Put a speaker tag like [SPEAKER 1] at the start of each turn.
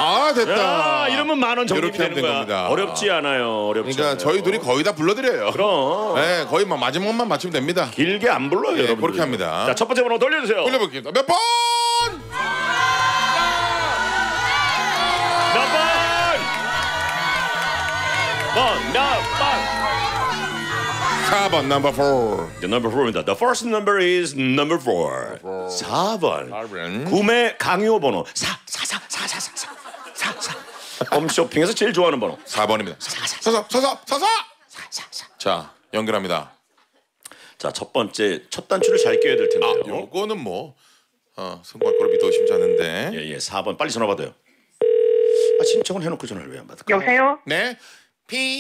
[SPEAKER 1] 아 됐다.
[SPEAKER 2] 야, 이러면 10,000원 적립이
[SPEAKER 1] 이렇게 하면
[SPEAKER 2] 되는
[SPEAKER 1] 된
[SPEAKER 2] 거야.
[SPEAKER 1] 겁니다.
[SPEAKER 2] 어렵지 않아요. 어렵지
[SPEAKER 1] 그러니까
[SPEAKER 2] 않아요.
[SPEAKER 1] 저희 둘이 거의 다 불러드려요.
[SPEAKER 2] 그럼
[SPEAKER 1] 네, 거의 막 마지막만 맞추면 됩니다.
[SPEAKER 2] 길게 안 불러요, 여러분.
[SPEAKER 1] 그렇게 합니다.
[SPEAKER 2] 자, 첫 번째 번호 돌려주세요.
[SPEAKER 1] 돌려볼게요. 몇 번?
[SPEAKER 2] 몇 번? 몇 번?
[SPEAKER 1] 4번 넘버 4.
[SPEAKER 2] The number 4입니다. The first number is number 4. 4번. 구매 강요 번호 4. 홈쇼핑에서 제일 좋아하는 번호
[SPEAKER 1] 4번입니다. 서서. 자, 연결합니다.
[SPEAKER 2] 자, 첫 번째 첫 단추를 잘 껴야 될 텐데요.
[SPEAKER 1] 요거는 뭐 성공할 거로 믿어 의심치 않은데.
[SPEAKER 2] 예, 4번 빨리 전화 받아요. 신청을 해놓고 전화를 왜 안 받을까?
[SPEAKER 3] 여보세요?
[SPEAKER 1] 네. 피